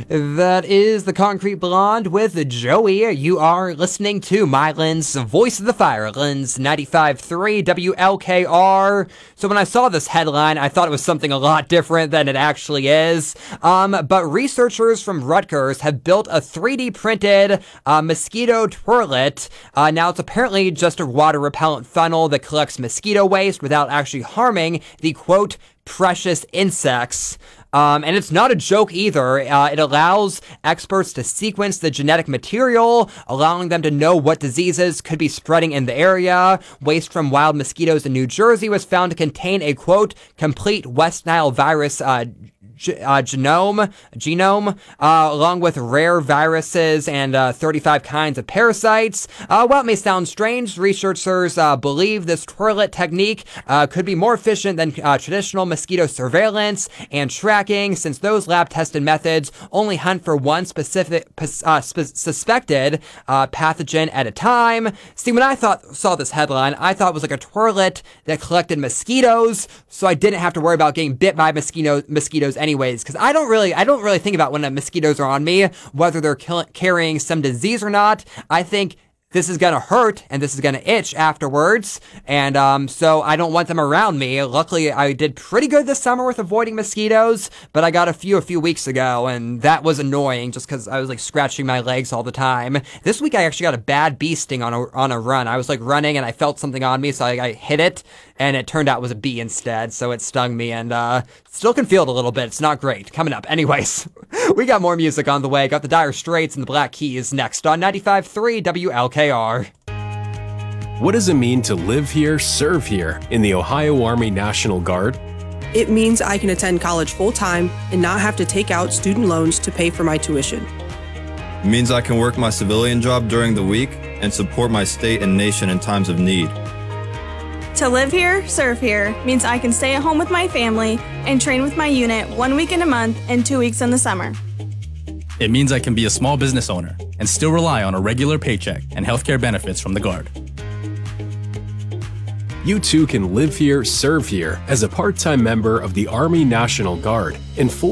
That is the Concrete Blonde with Joey. You are listening to Mylands Voice of the Firelands, 95.3 WLKR. So when I saw this headline, I thought it was something a lot different than it actually is. But researchers from Rutgers have built a 3D printed mosquito twirlet. Now it's apparently just a water repellent funnel that collects mosquito waste without actually harming the, quote, precious insects. And it's not a joke either. It allows experts to sequence the genetic material, allowing them to know what diseases could be spreading in the area. Waste from wild mosquitoes in New Jersey was found to contain a, quote, complete West Nile virus genome, along with rare viruses and 35 kinds of parasites. While it may sound strange, researchers believe this twirlet technique could be more efficient than traditional mosquito surveillance and tracking, since those lab-tested methods only hunt for one specific suspected pathogen at a time. See, when I saw this headline, I thought it was like a twirlet that collected mosquitoes, so I didn't have to worry about getting bit by mosquitoes anyways, because I don't really think about when the mosquitoes are on me, whether they're carrying some disease or not. I think this is going to hurt and this is going to itch afterwards, and so I don't want them around me. Luckily, I did pretty good this summer with avoiding mosquitoes, but I got a few weeks ago, and that was annoying just because I was like scratching my legs all the time. This week, I actually got a bad bee sting on a run. I was like running and I felt something on me, so I hit it, and it turned out it was a bee instead, so it stung me, and still can feel it a little bit. It's not great. Coming up. Anyways, we got more music on the way. Got the Dire Straits and the Black Keys next on 95.3 WLKR. What does it mean to live here, serve here in the Ohio Army National Guard? It means I can attend college full-time and not have to take out student loans to pay for my tuition. It means I can work my civilian job during the week and support my state and nation in times of need. To live here, serve here means I can stay at home with my family and train with my unit 1 week in a month and 2 weeks in the summer. It means I can be a small business owner and still rely on a regular paycheck and healthcare benefits from the Guard. You too can live here, serve here as a part-time member of the Army National Guard in full